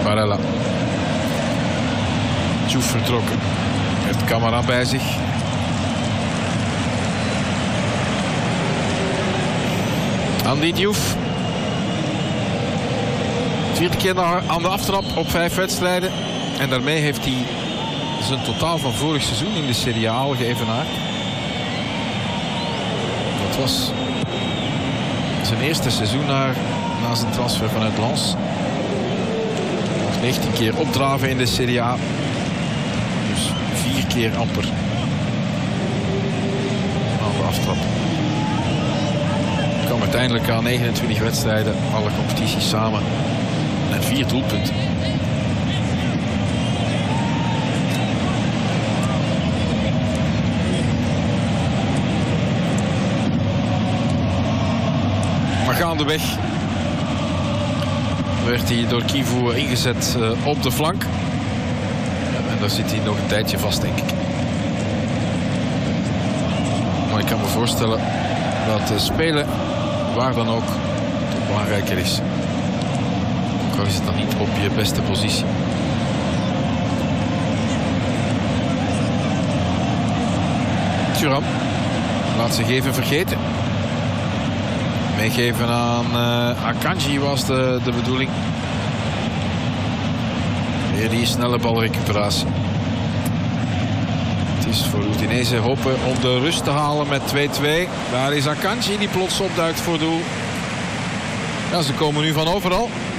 Barella. Diouf vertrokken. Heeft Camara bij zich. Andy Diouf. 4 keer aan de aftrap op 5 wedstrijden. En daarmee heeft hij zijn totaal van vorig seizoen in de Serie A al geëvenaard. Dat was zijn eerste seizoen na zijn transfer vanuit Lens. Nog 19 keer opdraven in de Serie A. Dus 4 keer amper aan de aftrap. Kwam uiteindelijk aan 29 wedstrijden, alle competities samen. En 4 doelpunten. Maar gaandeweg werd hij door Kivu ingezet op de flank. En daar zit hij nog een tijdje vast, denk ik. Maar ik kan me voorstellen dat spelen waar dan ook toch belangrijker is. Ook al is het dan niet op je beste positie. Thuram laat zich even vergeten. Meegeven aan Akanji was de bedoeling. Weer die snelle balrecuperatie. Het is voor Udinese hopen om de rust te halen met 2-2. Daar is Akanji die plots opduikt voor doel. Ja, ze komen nu van overal.